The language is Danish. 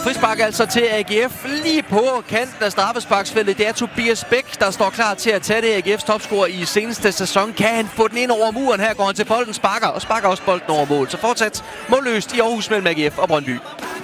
frispark altså til AGF lige på kanten af straffesparksfeltet. Det er Tobias Bæk, der står klar til at tage det. AGF's topscorer i seneste sæson. Kan han få den ind over muren? Her går han til bolden, sparker også bolden over mål. Så fortsat målløst i Aarhus mellem AGF og Brøndby.